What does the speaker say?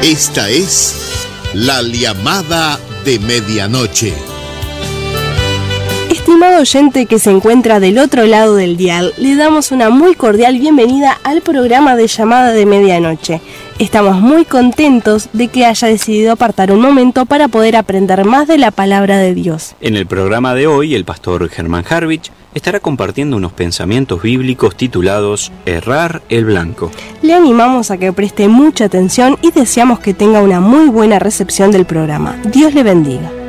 Esta es la llamada de medianoche. Estimado oyente que se encuentra del otro lado del dial, le damos una muy cordial bienvenida al programa de llamada de medianoche. Estamos muy contentos de que haya decidido apartar un momento para poder aprender más de la palabra de Dios. En el programa de hoy, el pastor Germán Harvich estará compartiendo unos pensamientos bíblicos titulados Errar el blanco. Le animamos a que preste mucha atención y deseamos que tenga una muy buena recepción del programa. Dios le bendiga.